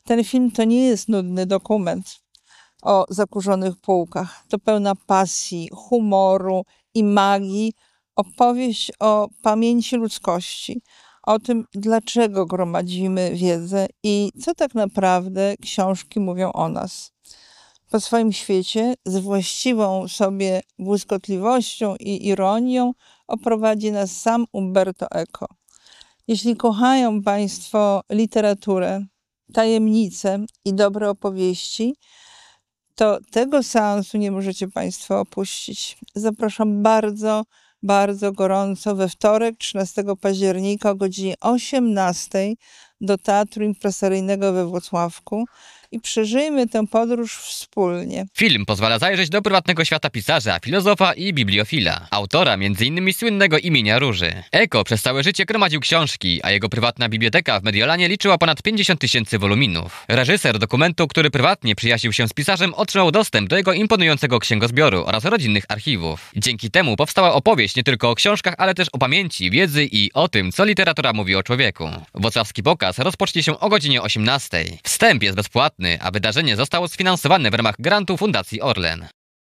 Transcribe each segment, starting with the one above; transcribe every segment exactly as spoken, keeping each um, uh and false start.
Ten film to nie jest nudny dokument o zakurzonych półkach. To pełna pasji, humoru i magii opowieść o pamięci ludzkości, o tym, dlaczego gromadzimy wiedzę i co tak naprawdę książki mówią o nas. Po swoim świecie z właściwą sobie błyskotliwością i ironią oprowadzi nas sam Umberto Eco. Jeśli kochają Państwo literaturę, tajemnice i dobre opowieści, to tego seansu nie możecie Państwo opuścić. Zapraszam bardzo, bardzo gorąco we wtorek, trzynastego października o godzinie osiemnastej do Teatru Impresaryjnego we Włocławku i przeżyjmy tę podróż wspólnie. Film pozwala zajrzeć do prywatnego świata pisarza, filozofa i bibliofila. Autora między innymi słynnego Imienia Róży. Eco przez całe życie gromadził książki, a jego prywatna biblioteka w Mediolanie liczyła ponad pięćdziesiąt tysięcy woluminów. Reżyser dokumentu, który prywatnie przyjaźnił się z pisarzem, otrzymał dostęp do jego imponującego księgozbioru oraz rodzinnych archiwów. Dzięki temu powstała opowieść nie tylko o książkach, ale też o pamięci, wiedzy i o tym, co literatura mówi o człowieku. Wrocławski pokaz rozpocznie się o godzinie osiemnastej. Wstęp jest bezpłatny, a wydarzenie zostało sfinansowane w ramach grantu Fundacji Orlen.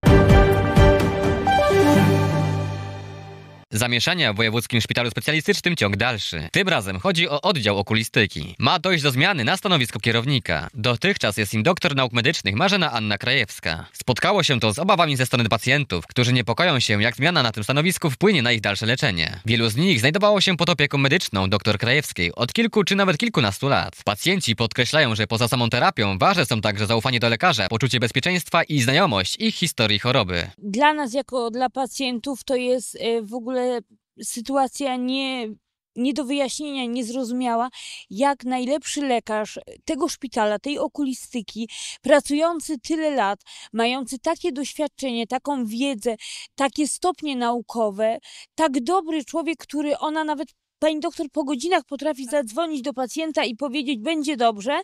Zamieszania w Wojewódzkim Szpitalu Specjalistycznym ciąg dalszy. Tym razem chodzi o oddział okulistyki. Ma dojść do zmiany na stanowisku kierownika. Dotychczas jest nim doktor nauk medycznych Marzena Anna Krajewska. Spotkało się to z obawami ze strony pacjentów, którzy niepokoją się, jak zmiana na tym stanowisku wpłynie na ich dalsze leczenie. Wielu z nich znajdowało się pod opieką medyczną dr Krajewskiej od kilku czy nawet kilkunastu lat. Pacjenci podkreślają, że poza samą terapią ważne są także zaufanie do lekarza, poczucie bezpieczeństwa i znajomość ich historii choroby. Dla nas, jako dla pacjentów, to jest w ogóle sytuacja nie, nie do wyjaśnienia, niezrozumiała, jak najlepszy lekarz tego szpitala, tej okulistyki, pracujący tyle lat, mający takie doświadczenie, taką wiedzę, takie stopnie naukowe, tak dobry człowiek, który ona nawet, pani doktor, po godzinach potrafi zadzwonić do pacjenta i powiedzieć, będzie dobrze.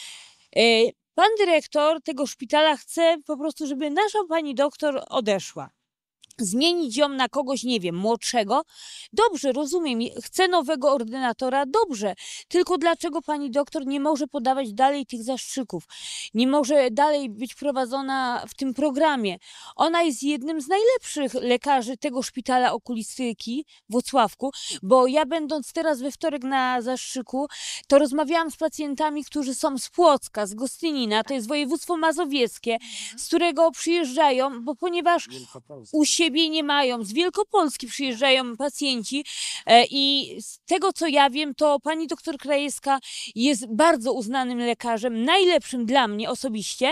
Pan dyrektor tego szpitala chce po prostu, żeby nasza pani doktor odeszła. Zmienić ją na kogoś, nie wiem, młodszego. Dobrze, rozumiem, chce nowego ordynatora, dobrze. Tylko dlaczego pani doktor nie może podawać dalej tych zastrzyków? Nie może dalej być prowadzona w tym programie. Ona jest jednym z najlepszych lekarzy tego szpitala okulistyki w Włocławku, bo ja będąc teraz we wtorek na zastrzyku, to rozmawiałam z pacjentami, którzy są z Płocka, z Gostynina, to jest województwo mazowieckie, z którego przyjeżdżają, bo ponieważ u siebie nie mają. Z Wielkopolski przyjeżdżają pacjenci i z tego, co ja wiem, to pani doktor Krajewska jest bardzo uznanym lekarzem, najlepszym dla mnie osobiście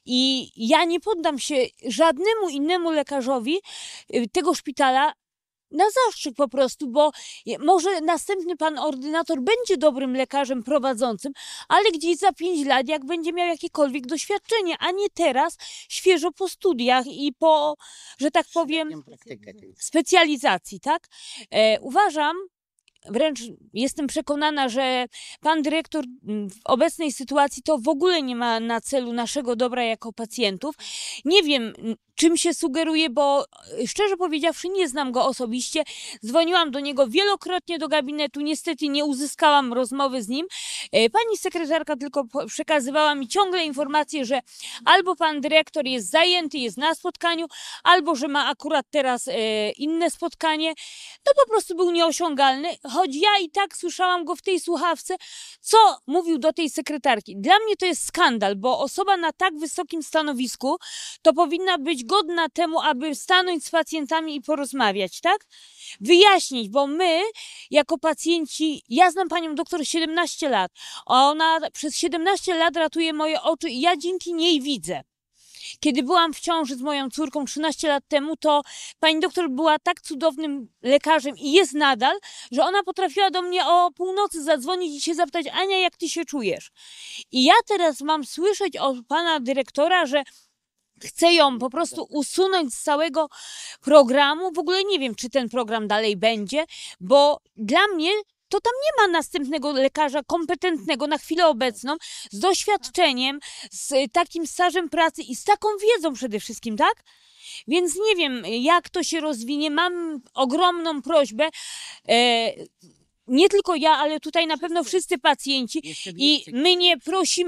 i ja nie poddam się żadnemu innemu lekarzowi tego szpitala na zastrzyk po prostu, bo może następny pan ordynator będzie dobrym lekarzem prowadzącym, ale gdzieś za pięć lat, jak będzie miał jakiekolwiek doświadczenie, a nie teraz, świeżo po studiach i po, że tak powiem, specjalizacji, tak? E, uważam, wręcz jestem przekonana, że pan dyrektor w obecnej sytuacji to w ogóle nie ma na celu naszego dobra jako pacjentów. Nie wiem, czym się sugeruje, bo szczerze powiedziawszy nie znam go osobiście. Dzwoniłam do niego wielokrotnie do gabinetu, niestety nie uzyskałam rozmowy z nim. Pani sekretarka tylko przekazywała mi ciągle informacje, że albo pan dyrektor jest zajęty, jest na spotkaniu, albo że ma akurat teraz inne spotkanie. To po prostu był nieosiągalny, choć ja i tak słyszałam go w tej słuchawce, co mówił do tej sekretarki. Dla mnie to jest skandal, bo osoba na tak wysokim stanowisku to powinna być godna temu, aby stanąć z pacjentami i porozmawiać, tak? Wyjaśnić, bo my jako pacjenci, ja znam panią doktor siedemnaście lat, ona przez siedemnaście lat ratuje moje oczy i ja dzięki niej widzę. Kiedy byłam w ciąży z moją córką trzynaście lat temu, to pani doktor była tak cudownym lekarzem i jest nadal, że ona potrafiła do mnie o północy zadzwonić i się zapytać, Ania, jak ty się czujesz? I ja teraz mam słyszeć od pana dyrektora, że chce ją po prostu usunąć z całego programu. W ogóle nie wiem, czy ten program dalej będzie, bo dla mnie to tam nie ma następnego lekarza kompetentnego na chwilę obecną, z doświadczeniem, z takim stażem pracy i z taką wiedzą przede wszystkim, tak? Więc nie wiem, jak to się rozwinie. Mam ogromną prośbę, e, nie tylko ja, ale tutaj na pewno wszyscy pacjenci i my nie prosimy